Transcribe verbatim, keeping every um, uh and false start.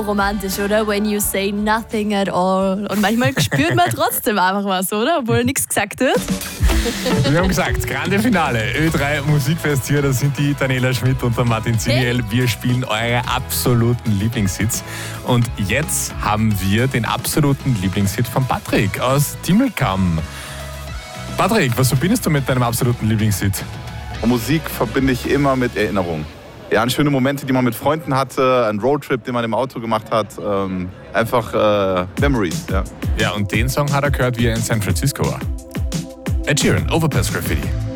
romantisch, oder? When you say nothing at all. Und manchmal spürt man trotzdem einfach was, oder? Obwohl nichts gesagt wird. Wir haben gesagt, Grande Finale, Ö drei Musikfest hier, da sind die Daniela Schmidt und der Martin Ziniel. Wir spielen eure absoluten Lieblingshits. Und jetzt haben wir den absoluten Lieblingshit von Patrick aus Dimmelkamm. Patrick, was verbindest du mit deinem absoluten Lieblingshit? Musik verbinde ich immer mit Erinnerungen. Ja, an schöne Momente, die man mit Freunden hatte, ein Roadtrip, den man im Auto gemacht hat. Ähm, einfach äh, Memories, ja. Ja, und den Song hat er gehört, wie er in San Francisco war. Ed Sheeran, Overpass Graffiti.